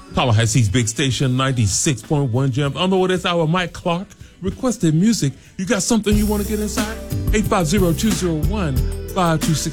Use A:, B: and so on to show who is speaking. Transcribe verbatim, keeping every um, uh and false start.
A: Tallahassee's big station, ninety-six point one Jam. On the way this hour, Mike Clark. Requested music. You got something you want to get inside? eight five zero, two zero one, five two six